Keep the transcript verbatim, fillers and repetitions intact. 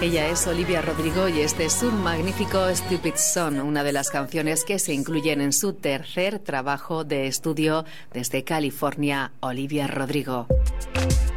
Ella es Olivia Rodrigo y este es un magnífico Stupid Son, una de las canciones que se incluyen en su tercer trabajo de estudio desde California, Olivia Rodrigo.